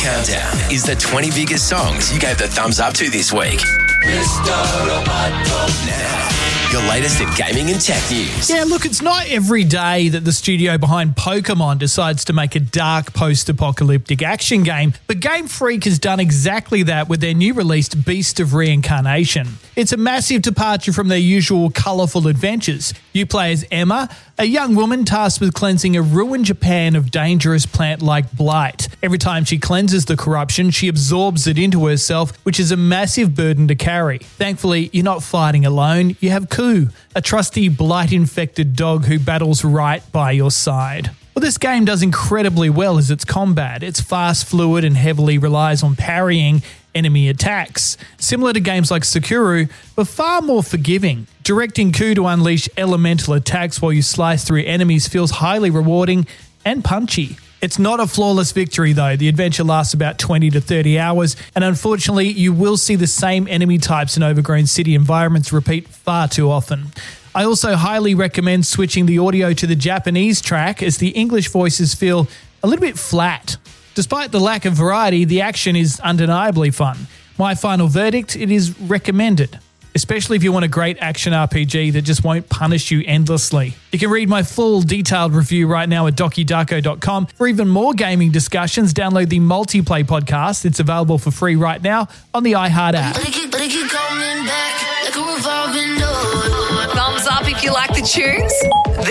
Countdown is the 20 biggest songs you gave the thumbs up to this week. Now, your latest in gaming and tech news. Yeah, look, it's not every day that the studio behind Pokemon decides to make a dark post-apocalyptic action game, but Game Freak has done exactly that with their new released Beast of Reincarnation. It's a massive departure from their usual colourful adventures. You play as Emma, a young woman tasked with cleansing a ruined Japan of dangerous plant-like blight. Every time she cleanses the corruption, she absorbs it into herself, which is a massive burden to carry. Thankfully, you're not fighting alone. You have Ku, a trusty blight-infected dog who battles right by your side. Well, this game does incredibly well as its combat. It's fast, fluid, and heavily relies on parrying enemy attacks. Similar to games like Sekiro, but far more forgiving. Directing Ku to unleash elemental attacks while you slice through enemies feels highly rewarding and punchy. It's not a flawless victory though. The adventure lasts about 20 to 30 hours, and unfortunately you will see the same enemy types and overgrown city environments repeat far too often. I also highly recommend switching the audio to the Japanese track as the English voices feel a little bit flat. Despite the lack of variety, the action is undeniably fun. My final verdict, it is recommended, especially if you want a great action RPG that just won't punish you endlessly. You can read my full detailed review right now at DocuDarko.com. For even more gaming discussions, download the Multiplay podcast. It's available for free right now on the iHeart app. Thumbs up if you like the tunes.